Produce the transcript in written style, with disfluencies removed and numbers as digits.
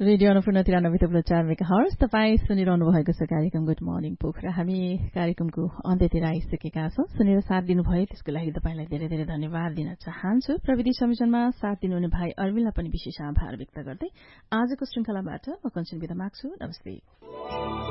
Radio Annapurna 93.4 megahertz तपाईँ सुनिरहनु भएको छ कार्यक्रम गुड मर्निङ पोखरा। हामी कार्यक्रमको अन्त्यतिर आइसकेका छौं। सुनेर साथ दिनुभयो त्यसको लागि तपाईँलाई धेरै धेरै धन्यवाद दिन चाहन्छु। प्रविधि संयोजनमा साथ दिनुहुने भाइ अरविन्दलाई पनि विशेष आभार व्यक्त गर्दै आजको श्रृंखलाबाट म कञ्चन बिदा माग्छु। नमस्ते।